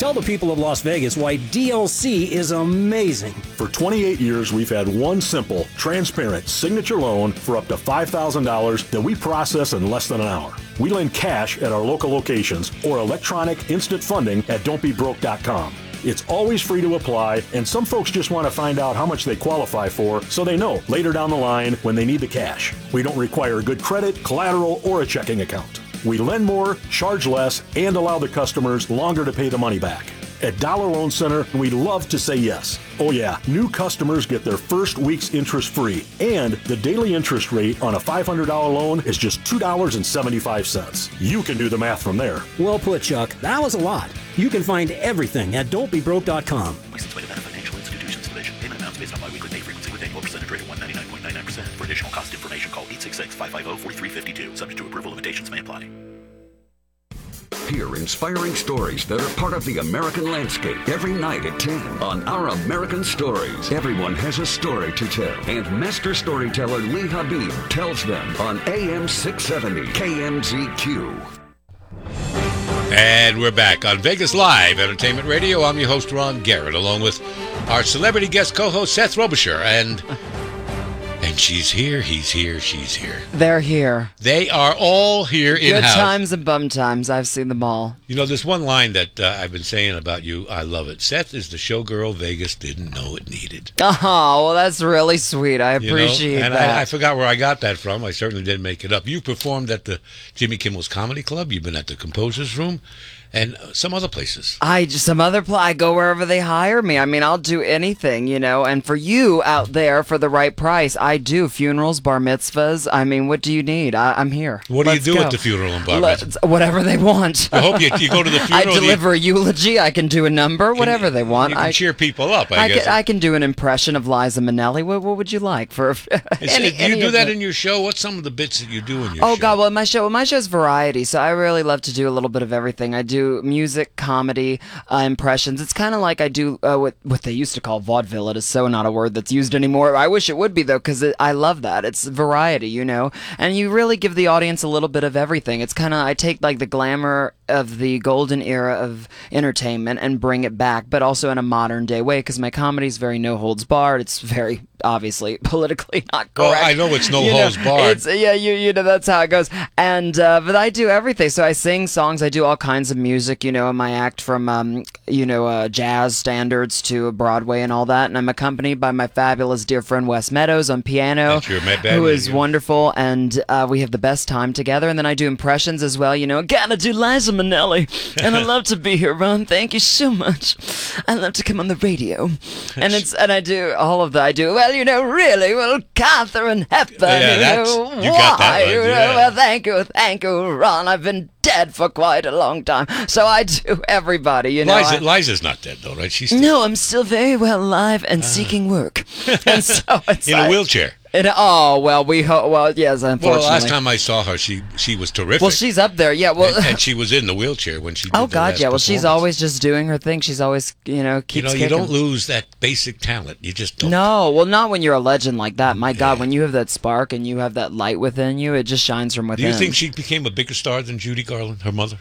Tell the people of Las Vegas why DLC is amazing. For 28 years, we've had one simple, transparent signature loan for up to $5,000 that we process in less than an hour. We lend cash at our local locations or electronic instant funding at don'tbebroke.com. It's always free to apply, and some folks just want to find out how much they qualify for so they know later down the line when they need the cash. We don't require good credit, collateral, or a checking account. We lend more, charge less, and allow the customers longer to pay the money back. At Dollar Loan Center, we love to say yes. Oh yeah, new customers get their first week's interest free, and the daily interest rate on a $500 loan is just $2.75. You can do the math from there. Well put, Chuck. That was a lot. You can find everything at don'tbebroke.com. License by Nevada Financial Institutions Division. Payment amounts based on biweekly pay frequency with annual percentage rate of 199.99%. For additional cost information, call 866-550-4352. Subject to approval, limitations may apply. Hear inspiring stories that are part of the American landscape every night at 10 on Our American Stories. Everyone has a story to tell, and master storyteller Lee Habib tells them on AM 670 KMZQ. And we're back on Vegas Live Entertainment Radio. I'm your host, Ron Garrett, along with our celebrity guest co-host, Seth Robichaux. And she's here, he's here, she's here. They're here. They are all here in-house. Good times and bum times. I've seen them all. You know, there's one line that I've been saying about you. I love it. Seth is the showgirl Vegas didn't know it needed. Oh, well, that's really sweet. I appreciate that. And I forgot where I got that from. I certainly didn't make it up. You performed at the Jimmy Kimmel's Comedy Club. You've been at the Composer's Room. And some other places. I go wherever they hire me. I mean, I'll do anything, you know. And for you out there, for the right price, I do funerals, bar mitzvahs. I mean, what do you need? I'm here. What do you do at the funeral and bar mitzvah? Whatever they want. I hope you go to the funeral. I deliver a eulogy. I can do a number, whatever they want. You can cheer people up, I guess. I can do an impression of Liza Minnelli. What would you like for? Do you do that in your show? What's some of the bits that you do in your show? Oh God, well, my show's variety, so I really love to do a little bit of everything. I do music, comedy, impressions. It's kind of like I do what they used to call vaudeville. It is so not a word that's used anymore. I wish it would be, though, because I love that. It's variety, you know, and you really give the audience a little bit of everything. It's kind of, I take like the glamour of the golden era of entertainment and bring it back, but also in a modern day way, because my comedy is very no holds barred. It's very obviously politically not correct. Well, I know it's no holds barred. You know, that's how it goes. And but I do everything. So I sing songs. I do all kinds of music, you know, in my act, from jazz standards to Broadway and all that. And I'm accompanied by my fabulous dear friend Wes Meadows on piano, who is wonderful, and we have the best time together. And then I do impressions as well. You know, gotta do Liza Minnelli, and I love to be here, Ron. Thank you so much. I love to come on the radio, and I do all of that. I do Katharine Hepburn. Yeah, you got that one, yeah. Well, thank you, Ron. I've been dead for quite a long time, so I do everybody. You know, Liza's not dead though, right? She's no, I'm still very well alive and seeking work, and so it's in a wheelchair. Yes, unfortunately. Well, last time I saw her, she was terrific. Well, she's up there, yeah. Well, and she was in the wheelchair when she did oh God, yeah. Well, she's always just doing her thing. She's always, keeps kicking. You don't lose that basic talent. You just don't. No, well, not when you're a legend like that. My God, when you have that spark and you have that light within you, it just shines from within. Do you think she became a bigger star than Judy Garland, her mother?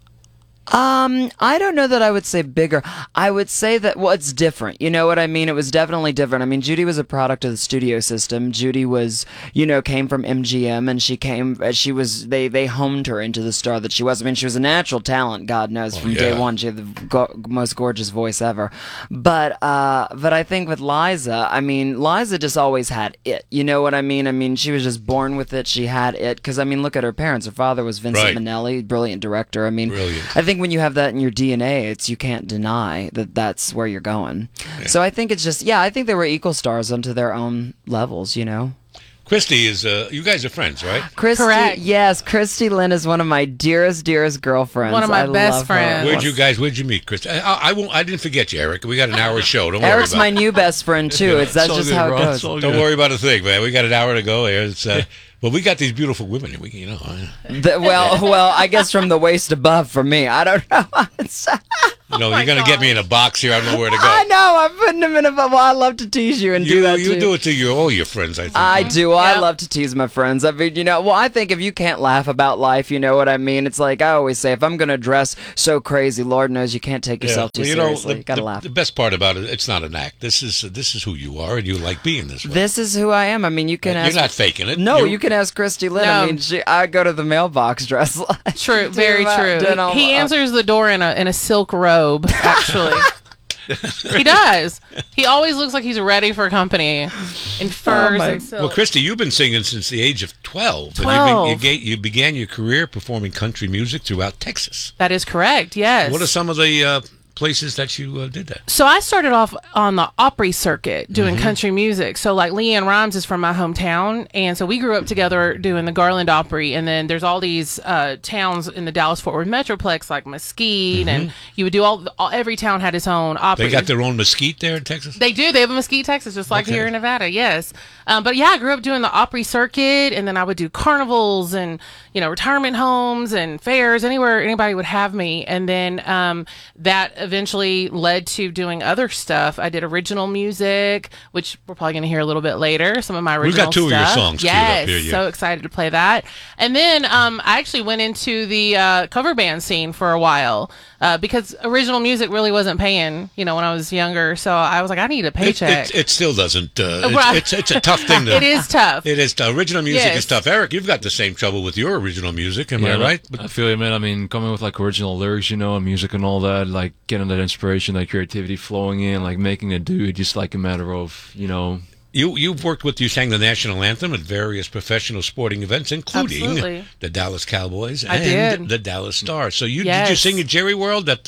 I don't know that I would say bigger. I would say that, well, it's different. You know what I mean? It was definitely different. I mean, Judy was a product of the studio system. Judy was, came from MGM, and they honed her into the star that she was. I mean, she was a natural talent, God knows, from day one. She had the most gorgeous voice ever. But I think with Liza, I mean, Liza just always had it. You know what I mean? I mean, she was just born with it. She had it. Because, I mean, look at her parents. Her father was Vincent Minnelli, brilliant director. I mean, brilliant. I think when you have that in your DNA, you can't deny that that's where you're going. Yeah. So I think it's just, I think they were equal stars unto their own levels, you know. Christy is, you guys are friends, right? Christy, correct. Yes, Christy Lynn is one of my dearest girlfriends. One of my best friends. Where'd you meet, Christy? I didn't forget you, Eric. We got an hour show. Don't worry Eric's my new best friend, too. That's just how it goes. Don't worry about a thing, man. We got an hour to go here. It's, well, we got these beautiful women. Well, I guess from the waist above for me. I don't know. You know, you're going to get me in a box here. I don't know where to go. I know. I'm putting him in a. Well, I love to tease you and do that You too. do it to all your friends, I think. I do. I love to tease my friends. I mean, well, I think if you can't laugh about life, you know what I mean? It's like I always say, if I'm going to dress so crazy, Lord knows you can't take yourself too seriously. You got to laugh. The best part about it, it's not an act. This is who you are, and you like being this way. This is who I am. I mean, you can ask. You're not faking it. No, you can ask Christy Lynn. No. I mean, I go to the mailbox dressed like. True, very true. He answers the door in a silk robe, actually. He does. He always looks like he's ready for company in furs and silk. Well, Christy, you've been singing since the age of 12. 12. And you began your career performing country music throughout Texas. That is correct, yes. What are some of the places that you did that? So I started off on the Opry circuit doing country music. So like Leanne Rhymes is from my hometown, and so we grew up together doing the Garland Opry. And then there's all these towns in the Dallas-Fort Worth Metroplex like Mesquite, and you would do every town had its own Opry. They got their own Mesquite there in Texas? They do. They have a Mesquite, Texas, just like here in Nevada. Yes, but yeah, I grew up doing the Opry circuit, and then I would do carnivals and retirement homes and fairs anywhere anybody would have me. And then that eventually led to doing other stuff. I did original music, which we're probably going to hear a little bit later. Some of my original We've got two stuff. of your songs queued up here. So excited to play that. And then I actually went into the cover band scene for a while because original music really wasn't paying, when I was younger. So I was like, I need a paycheck. It still doesn't. It's a tough thing. It is tough. It is. Original music Yes. is tough. Eric, you've got the same trouble with your original music. Am I right? I feel you, man. I mean, coming with like original lyrics, and music and all that, like getting that inspiration, that creativity flowing in, like making it do it, just like a matter of, You sang the national anthem at various professional sporting events, including Absolutely. the Dallas Cowboys I and did. the Dallas Stars. So did you Yes. sing at Jerry World at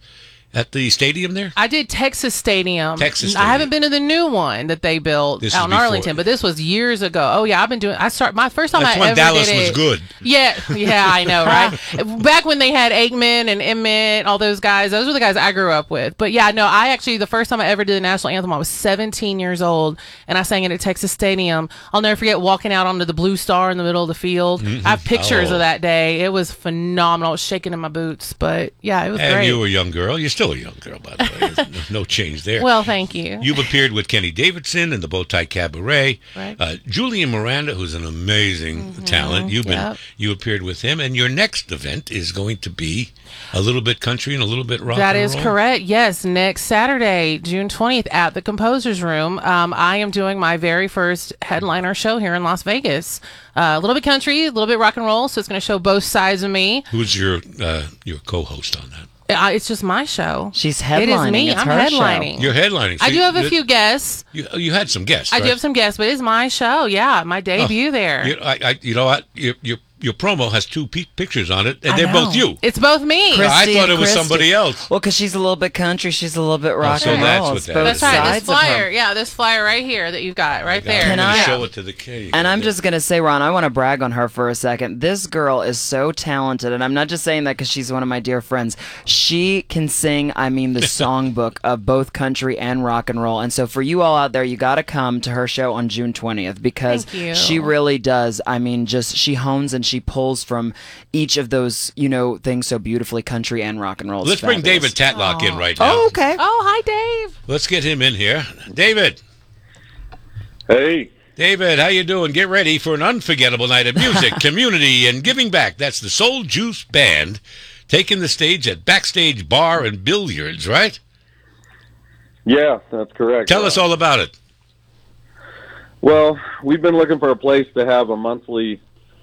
the stadium there? I did Texas Stadium. Texas Stadium. I haven't been to the new one that they built This out is in before. Arlington, but this was years ago. Oh yeah, my first time That's I when ever Dallas did was it. good. Yeah, I know, right? Back when they had Aikman and Emmett, all those guys. Those were the guys I grew up with. But yeah, no, the first time I ever did the national anthem, I was 17 years old, and I sang it at Texas Stadium. I'll never forget walking out onto the Blue Star in the middle of the field. I have pictures of that day. It was phenomenal. I was shaking in my boots, but yeah, it was And great. you were a young girl. You're still a young girl, by the way. There's no change there. Well, thank you. You've appeared with Kenny Davidson in the Bowtie Cabaret. Right. Julian Miranda, who's an amazing talent. You appeared with him, and your next event is going to be a little bit country and a little bit rock That and is roll. correct. Yes, next Saturday, June 20th, at the Composers Room, I am doing my very first headliner show here in Las Vegas. A little bit country, a little bit rock and roll, so it's going to show both sides of me. Who's your co-host on that? It's just my show. She's headlining. It is me. It's I'm her show. headlining. You're headlining. I do have a few guests. You had some guests. I do right? have some guests, but it's my show. Yeah, my debut there. You know what? Your promo has two pictures on it, and they're both you. It's both me. Chris- I thought it was Christy. somebody else. Well, because she's a little bit country, she's a little bit rock so and that's roll. what It's that both is. That's right. sides This of her. flyer. Yeah, this flyer right here that you've got right there. Can I- show it to the kid? And I'm just going to say, Ron, I want to brag on her for a second. This girl is so talented, and I'm not just saying that because she's one of my dear friends. She can sing, the songbook of both country and rock and roll. And so for you all out there, you got to come to her show on June 20th because Thank you. she really does. She hones and she pulls from each of those, things so beautifully, country and rock and roll. It's Let's bring fabulous. David Tatlock in right now. Oh, okay. Oh, hi, Dave. Let's get him in here. David. Hey. David, how you doing? Get ready for an unforgettable night of music, community, and giving back. That's the Soul Juice Band taking the stage at Backstage Bar and Billiards, right? Yeah, that's correct. Tell us all about it. Well, we've been looking for a place to have a monthly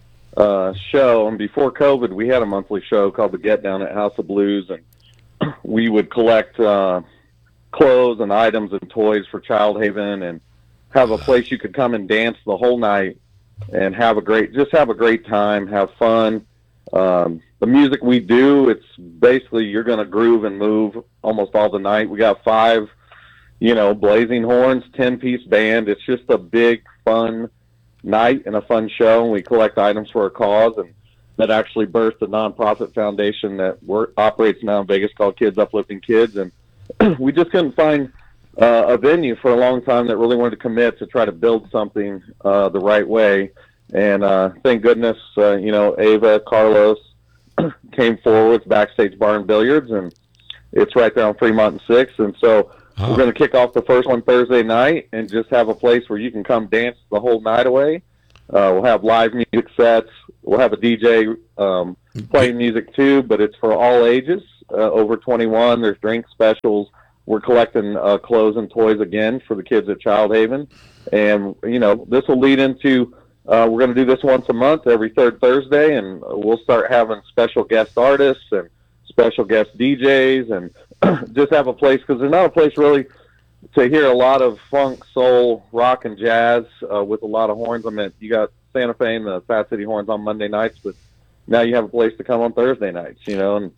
show, and before COVID, we had a monthly show called the Get Down at House of Blues, and we would collect clothes and items and toys for Child Haven, and have a place you could come and dance the whole night and have a great time, have fun. The music we do, it's basically you're going to groove and move almost all the night. We got 5, blazing horns, 10-piece band. It's just a big, fun night and a fun show. And we collect items for a cause, and that actually birthed a nonprofit foundation that operates now in Vegas called Kids Uplifting Kids. And we just couldn't find a venue for a long time that really wanted to commit to try to build something the right way. And thank goodness, Ava, Carlos came forward with Backstage Bar and Billiards, and It's right there on Fremont and 6th. And so we're going to kick off the first one Thursday night and just have a place where you can come dance the whole night away. We'll have live music sets. We'll have a DJ playing music too, but it's for all ages, over 21. There's drink specials. We're collecting clothes and toys again for the kids at Child Haven. And, this will lead into we're going to do this once a month, every third Thursday, and we'll start having special guest artists and special guest DJs and just have a place, because there's not a place really to hear a lot of funk, soul, rock, and jazz with a lot of horns. I mean, you got Santa Fe and the Fat City Horns on Monday nights, but now you have a place to come on Thursday nights, and,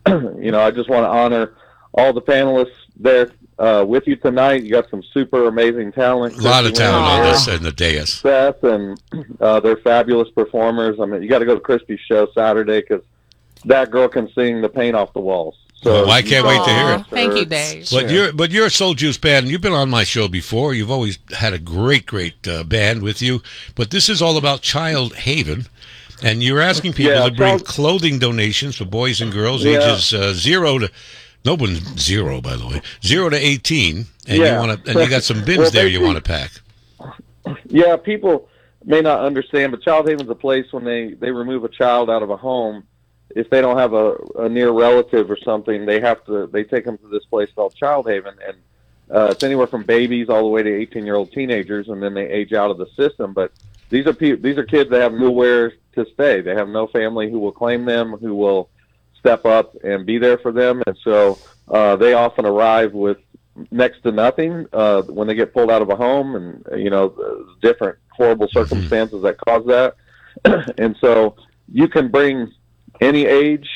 I just want to honor all the panelists there with you tonight. You got some super amazing talent. A lot of talent on this and the dais. Seth, and they're fabulous performers. I mean, you got to go to Crispy's show Saturday, because that girl can sing the paint off the walls. So I can't wait to hear it. Thank you, Dave. But you're a Soul Juice band. You've been on my show before. You've always had a great band with you. But this is all about Child Haven, and you're asking people to bring clothing donations for boys and girls ages 0 to. No one's 0, by the way. 0 to 18, and you got some bins there you want to pack. Yeah, people may not understand, but Child Haven's a place when they remove a child out of a home. If they don't have a near relative or something, they take them to this place called Child Haven, and it's anywhere from babies all the way to 18-year-old teenagers, and then they age out of the system. But these are kids that have nowhere to stay. They have no family who will claim them, who will step up and be there for them, and so they often arrive with next to nothing when they get pulled out of a home, and different horrible circumstances that cause that. And so you can bring any age,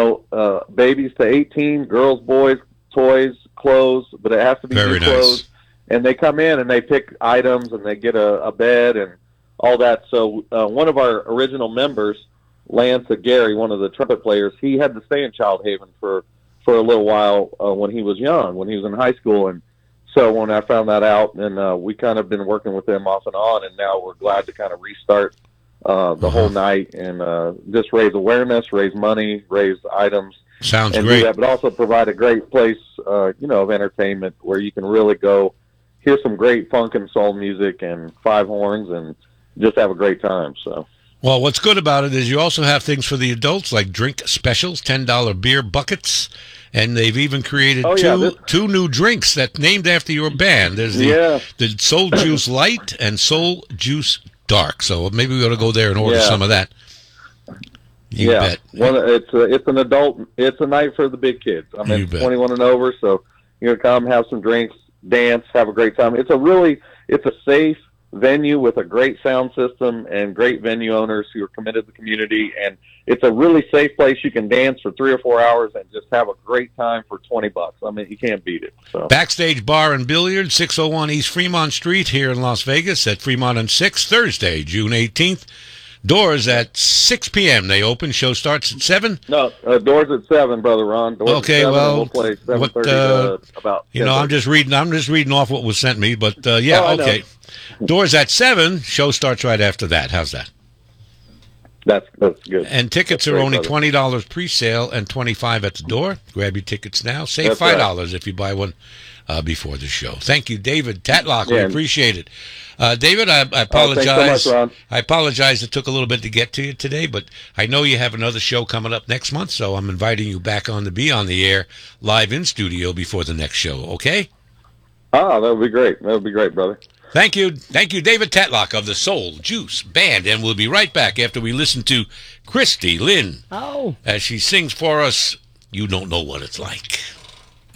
babies to 18, girls, boys, toys, clothes, but it has to be new clothes. And they come in and they pick items and they get a bed and all that. So one of our original members, Lance Gary, one of the trumpet players, he had to stay in Child Haven for a little while when he was young, when he was in high school. And so when I found that out, and we kind of been working with them off and on, and now we're glad to kind of restart the whole night and just raise awareness, raise money, raise items. Sounds and great. Do that, but also provide a great place, of entertainment where you can really go hear some great funk and soul music and five horns and just have a great time. So. Well, what's good about it is you also have things for the adults, like drink specials, $10 beer buckets, and they've even created two new drinks that named after your band. There's the Soul Juice Light and Soul Juice Dark. So maybe we ought to go there and order some of that. You bet. It's an adult. It's a night for the big kids. I mean, 21 and over. So you're gonna come, have some drinks, dance, have a great time. It's a safe venue with a great sound system and great venue owners who are committed to the community, and it's a really safe place. You can dance for 3 or 4 hours and just have a great time for $20. I mean, you can't beat it. So. Backstage Bar and Billiard, 601 East Fremont Street here in Las Vegas at Fremont and 6th, Thursday, June 18th. Doors at 6 p.m. They open. Show starts at 7. No, doors at 7, Brother Ron. Doors okay, at 7, well, we'll play 7:30 to about. I'm just reading off what was sent me, but okay. Doors at 7. Show starts right after that. How's that? That's good. And tickets are only $20 pre-sale and $25 at the door. Grab your tickets now. Save $5 if you buy one before the show. Thank you, David Tatlock. We appreciate it. David, I apologize. Thanks so much, Ron. I apologize it took a little bit to get to you today, but I know you have another show coming up next month, so I'm inviting you back on to be on the air live in studio before the next show, okay? That would be great. That would be great, brother. Thank you, David Tatlock of the Soul Juice Band, and we'll be right back after we listen to Christy Lynn as she sings for us, You Don't Know What It's Like.